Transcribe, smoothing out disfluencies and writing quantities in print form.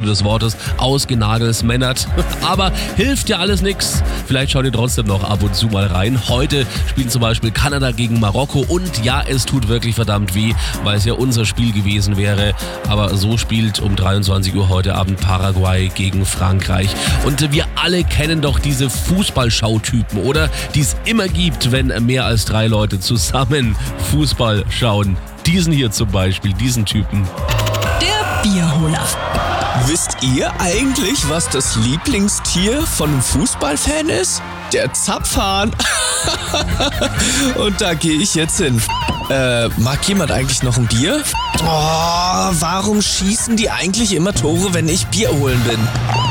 des Wortes, ausgenagelsmännert. Aber hilft ja alles nix. Vielleicht schaut ihr trotzdem noch ab und zu mal rein. Heute spielen zum Beispiel Kanada gegen Marokko und ja, es tut wirklich verdammt weh, weil es ja unser Spiel gewesen wäre. Aber so spielt um 23 Uhr heute Abend Paraguay gegen Frankreich. Und wir alle kennen doch diese Fußballschautypen, oder? Die es immer gibt, wenn mehr als 3 Leute zusammen Fußball schauen. Diesen hier zum Beispiel, diesen Typen. Der Bierholer. Wisst ihr eigentlich, was das Lieblingstier von einem Fußballfan ist? Der Zapfhahn. Und da gehe ich jetzt hin. Mag jemand eigentlich noch ein Bier? Oh, warum schießen die eigentlich immer Tore, wenn ich Bier holen bin?